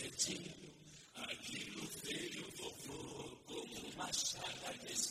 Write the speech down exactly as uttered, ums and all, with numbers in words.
cedinho, aquilo veio, vovô, como uma chaga desse